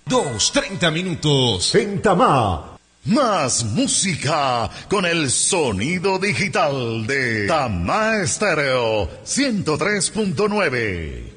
2:30 minutos. En Tamá. Más música con el sonido digital de Tamá Estéreo 103.9.